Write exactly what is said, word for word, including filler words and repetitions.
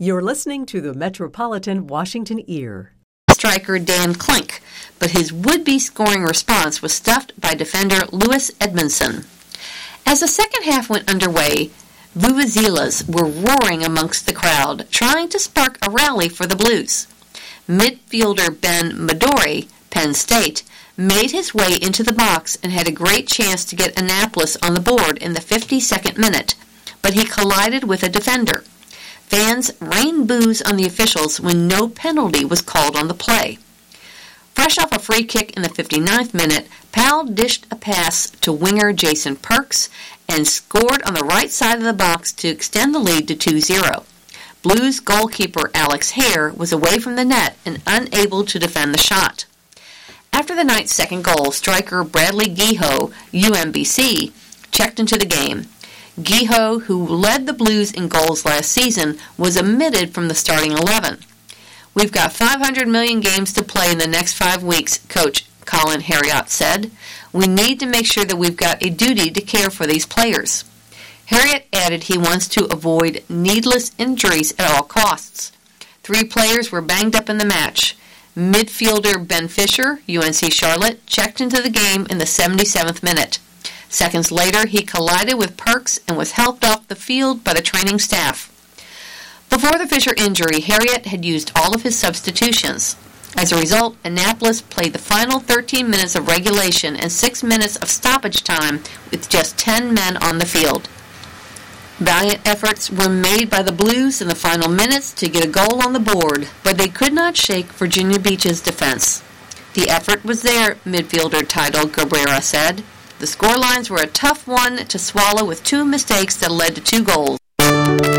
You're listening to the Metropolitan Washington Ear. Striker Dan Klink, but his would-be scoring response was stuffed by defender Louis Edmondson. As the second half went underway, Vuvuzelas were roaring amongst the crowd, trying to spark a rally for the Blues. Midfielder Ben Midori, Penn State, made his way into the box and had a great chance to get Annapolis on the board in the fifty-second minute, but he collided with a defender. Fans rained boos on the officials when no penalty was called on the play. Fresh off a free kick in the fifty-ninth minute, Powell dished a pass to winger Jason Perks and scored on the right side of the box to extend the lead to two zero. Blues goalkeeper Alex Hare was away from the net and unable to defend the shot. After the night's second goal, striker Bradley Geho, U M B C, checked into the game. Geho, who led the Blues in goals last season, was omitted from the starting eleven. "We've got five hundred million games to play in the next five weeks, Coach Colin Harriott said. We need to make sure that we've got a duty to care for these players." Harriott added he wants to avoid needless injuries at all costs. Three players were banged up in the match. Midfielder Ben Fisher, U N C Charlotte, checked into the game in the seventy-seventh minute. Seconds later, he collided with Perks and was helped off the field by the training staff. Before the Fisher injury, Harriott had used all of his substitutions. As a result, Annapolis played the final thirteen minutes of regulation and six minutes of stoppage time with just ten men on the field. Valiant efforts were made by the Blues in the final minutes to get a goal on the board, but they could not shake Virginia Beach's defense. "The effort was there," midfielder Tidal Cabrera said. "The scorelines were a tough one to swallow with two mistakes that led to two goals."